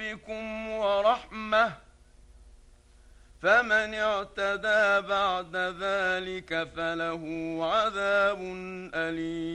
ربكم ورحمة، فمن اعتدى بعد ذلك فله عذاب أليم.